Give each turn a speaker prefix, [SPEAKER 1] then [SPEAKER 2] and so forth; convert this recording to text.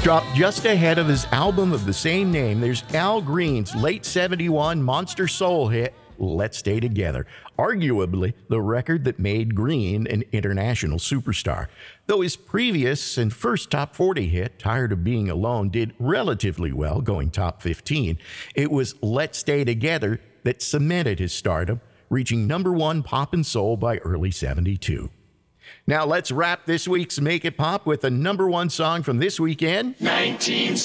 [SPEAKER 1] Dropped just ahead of his album of the same name, there's Al Green's late 71 monster soul hit, Let's Stay Together, arguably the record that made Green an international superstar. Though his previous and first top 40 hit, Tired of Being Alone, did relatively well, going top 15, it was Let's Stay Together that cemented his stardom, reaching number one pop and soul by early 72. Now let's wrap this week's Make It Pop with the number one song from this weekend.